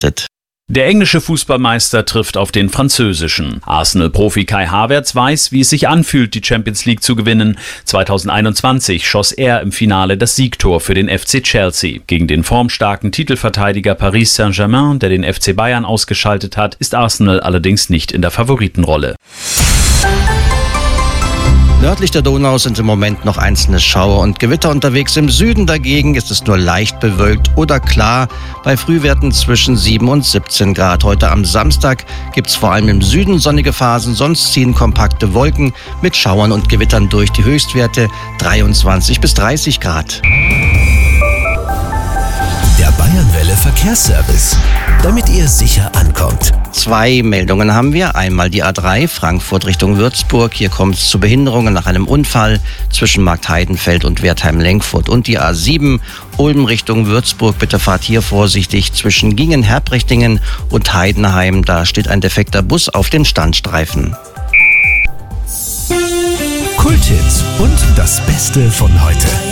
Der englische Fußballmeister trifft auf den französischen. Arsenal-Profi Kai Havertz weiß, wie es sich anfühlt, die Champions League zu gewinnen. 2021 schoss er im Finale das Siegtor für den FC Chelsea. Gegen den formstarken Titelverteidiger Paris Saint-Germain, der den FC Bayern ausgeschaltet hat, ist Arsenal allerdings nicht in der Favoritenrolle. Nördlich der Donau sind im Moment noch einzelne Schauer und Gewitter unterwegs. Im Süden dagegen ist es nur leicht bewölkt oder klar bei Frühwerten zwischen 7 und 17 Grad. Heute am Samstag gibt es vor allem im Süden sonnige Phasen, sonst ziehen kompakte Wolken mit Schauern und Gewittern durch. Die Höchstwerte 23 bis 30 Grad. Der Bayernwelle Verkehrsservice, damit ihr sicher ankommt. 2 Meldungen haben wir. Einmal die A3 Frankfurt Richtung Würzburg. Hier kommt es zu Behinderungen nach einem Unfall zwischen Marktheidenfeld und Wertheim-Lenkfurt. Und die A7 Ulm Richtung Würzburg. Bitte fahrt hier vorsichtig zwischen Gingen-Herbrichtingen und Heidenheim. Da steht ein defekter Bus auf dem Standstreifen. Kulthits und das Beste von heute.